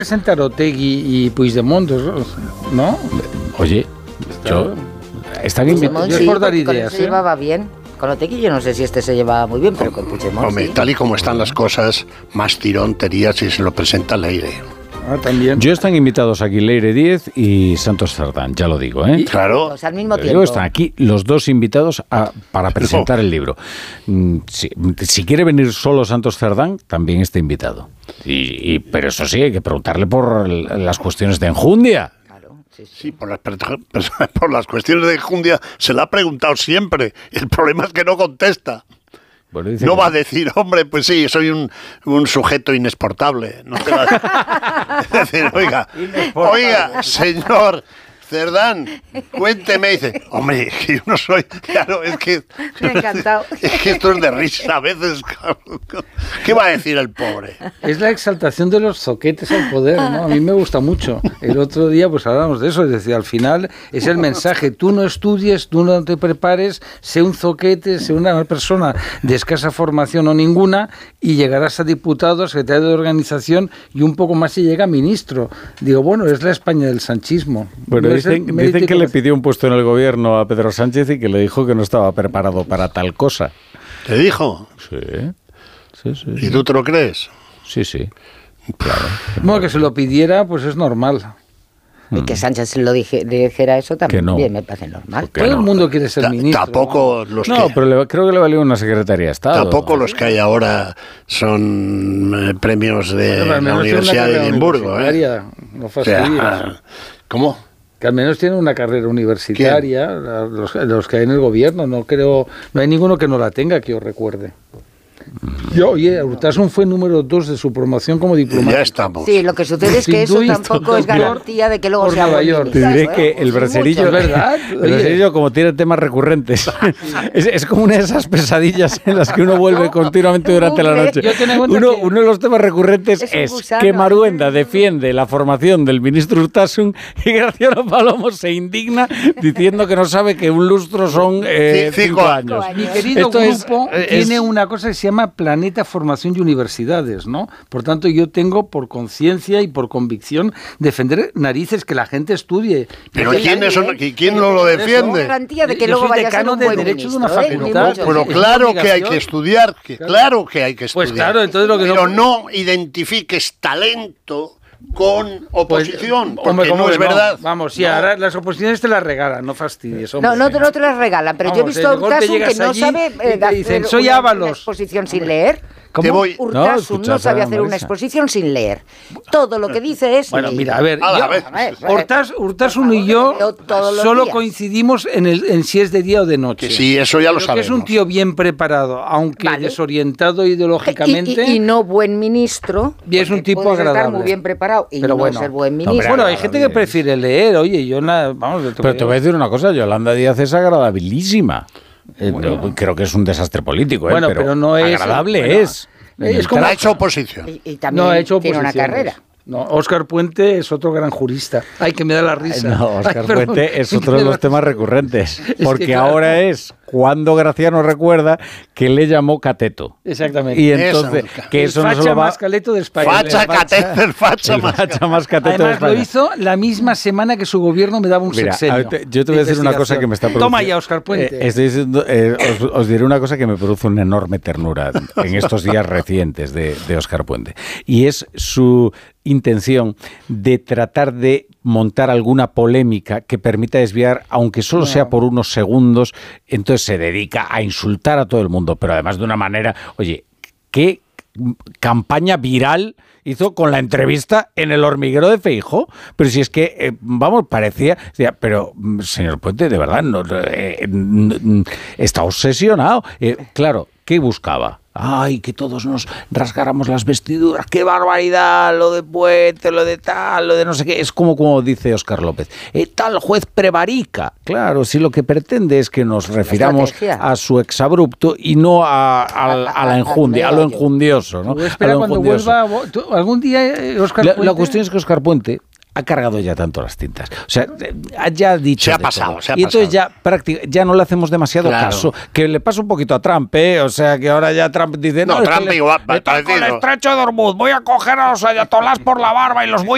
presentar Otegi y Puigdemont, ¿no? Oye, yo... Están invitados. Yo por dar ideas. Se llevaba bien. Con Otegi yo no sé si se llevaba muy bien, pero con Puigdemont hombre, sí. Tal y como están las cosas, más tirón tenía si se lo presenta Leire. También. Yo están invitados aquí Leire Díez y Santos Cerdán, ya lo digo, ¿eh? Claro. Pues al mismo tiempo. Están aquí los dos invitados para presentar el libro. Si quiere venir solo Santos Cerdán, también está invitado. Pero eso sí, hay que preguntarle por las cuestiones de enjundia. Sí, por las cuestiones de enjundia se la ha preguntado siempre. El problema es que no contesta. Bueno, no va a decir, hombre, pues sí, soy un sujeto inexportable. No te va a decir, oiga, señor Cerdán, cuénteme. Dice, hombre, que yo no soy... Claro, es que... Me ha encantado. Es que esto es de risa a veces. ¿Qué va a decir el pobre? Es la exaltación de los zoquetes al poder, ¿no? A mí me gusta mucho. El otro día pues hablábamos de eso, es decir, al final es el mensaje, tú no estudies, tú no te prepares, sé un zoquete, sé una persona de escasa formación o ninguna y llegarás a diputado, secretario de organización y un poco más y llega a ministro. Digo, bueno, es la España del sanchismo. Bueno, dicen que le pidió un puesto en el gobierno a Pedro Sánchez y que le dijo que no estaba preparado para tal cosa. ¿Te dijo? Sí. ¿Y tú te lo crees? Sí, claro. Bueno, que se lo pidiera, pues es normal. Y que Sánchez le dijera eso también no. me parece normal. Todo el mundo quiere ser ministro. Tampoco los pero creo que le valió una secretaría de Estado. Tampoco los que hay ahora son premios de la Universidad de Edimburgo. No fastidies. ¿Cómo? Que al menos tienen una carrera universitaria, los que hay en el gobierno. No hay ninguno que no la tenga, que os recuerde. Oye, Urtasun fue número 2 de su promoción como diplomático. Ya estamos. Sí, lo que sucede es que eso tampoco es garantía de que luego sea buen ministro. Te diré que el braserillo, es verdad. El braserillo, como tiene temas recurrentes, es como una de esas pesadillas en las que uno vuelve continuamente durante la noche. Uno de los temas recurrentes es que Maruenda defiende la formación del ministro Urtasun y Graciano Palomo se indigna diciendo que no sabe que un lustro son 5 años. Mi querido grupo tiene una cosa que se llama Planeta Formación y Universidades, ¿no? Por tanto, yo tengo por conciencia y por convicción defender narices que la gente estudie. Pero ¿quién no lo defiende? Garantía de que luego vaya a ser un buen derecho ministro, de una facultad. Pero claro que hay que estudiar, claro que hay que estudiar. Pues claro, entonces lo que pero no identifiques talento con oposición, porque no es verdad. Vamos, sí, ahora las oposiciones te las regalan, no fastidies. No te las regalan, pero yo he visto a Urtasun que no sabe dicen, soy una exposición sin leer. Urtasun no sabe hacer una exposición sin leer. Todo lo que dice es... Bueno, mira, a ver, Urtasun y yo solo coincidimos en si es de día o de noche. Que sí, eso ya lo sabemos. Que es un tío bien preparado, aunque desorientado ideológicamente. Y no buen ministro. Y es un tipo agradable. Estar muy bien preparado y pero no ser buen ministro. Bueno, hay gente que prefiere leer, oye, yo Pero te voy a decir una cosa, Yolanda Díaz es agradabilísima. Creo que es un desastre político, pero no es agradable. Es como ha hecho oposición. Y también no ha hecho tiene una carrera. No, Óscar Puente es otro gran jurista. Ay, que me da la risa. No, Óscar Puente es otro de los temas recurrentes. Porque ahora es cuando Graciano recuerda que le llamó cateto. Exactamente. Y entonces, que eso no se lo va... más caleto de España. Facha más cateto de España. Lo hizo la misma semana que su gobierno me daba un sexenio. Yo te voy a decir una cosa que me está produciendo... Toma ya, Óscar Puente. Estoy diciendo, os diré una cosa que me produce una enorme ternura en estos días recientes de Óscar Puente. Y es su intención de tratar de montar alguna polémica que permita desviar, aunque solo sea por unos segundos. Entonces se dedica a insultar a todo el mundo, pero además de una manera, oye, ¿qué campaña viral hizo con la entrevista en El Hormiguero de Feijóo? Pero si es que, parecía, pero señor Puente, de verdad, está obsesionado. Claro, ¿qué buscaba? Ay, que todos nos rasgáramos las vestiduras, qué barbaridad, lo de Puente, lo de tal, lo de no sé qué. Es como dice Óscar López, tal juez prevarica. Claro, si lo que pretende es que nos refiramos a su exabrupto y no a la enjundia, a lo enjundioso, ¿no? Espera, cuando vuelva, algún día Óscar Puente... La cuestión es que Óscar Puente ha cargado ya tanto las tintas. O sea, ya ha dicho. Se ha pasado. Y entonces ya no le hacemos demasiado caso. Que le pasa un poquito a Trump, ¿eh? O sea, que ahora ya Trump dice... No, Trump igual. Con el estrecho de Hormuz voy a coger a los ayatolás por la barba y los voy